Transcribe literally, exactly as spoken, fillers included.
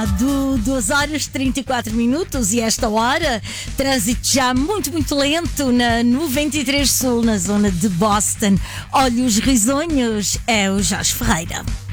Do duas horas e trinta e quatro minutos, e esta hora, trânsito já muito, muito lento na noventa e três Sul, na zona de Boston. Olha os risonhos, é o Jorge Ferreira.